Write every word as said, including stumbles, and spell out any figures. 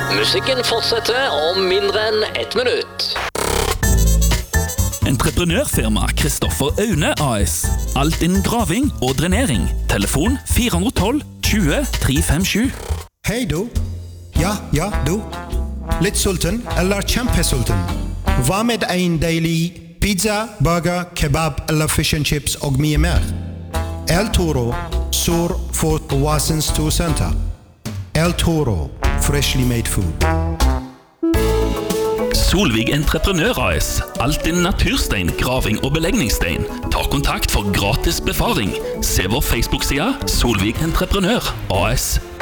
Musikken fortsetter om mindre enn ett minutt. Entreprenørfirma Kristoffer Aune A S. Alt innen graving og drenering. Telefon fire ett to tjue tre fem sju. Hei du. Ja, ja, du. Litt sulten, eller kjempesulten. Hva med en deilig pizza, burger, kebab eller fish and chips og mye mer? El Toro, sur for Oasens Storcenter. El Toro, freshly made food. Solvig Entreprenør A S. Alt innen naturstein, graving og belegningsstein. Ta kontakt for gratis befaring. Se vår Facebook-side Solvig Entreprenør A S.